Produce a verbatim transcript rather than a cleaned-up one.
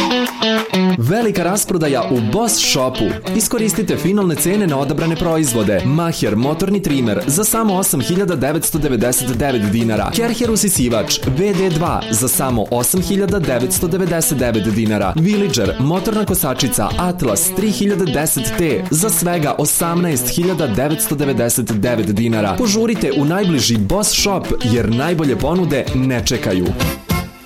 Velika rasprodaja u Boss Shopu. Iskoristite finalne cene na odabrane proizvode. Maher motorni trimer za samo osam hiljada devetsto devedeset devet dinara. Kerher usisivač V D dva za samo osam hiljada devetsto devedeset devet dinara. Villager motorna kosačica Atlas tri hiljade deset T za svega osamnaest hiljada devetsto devedeset devet dinara. Požurite u najbliži Boss Shop jer najbolje ponude ne čekaju.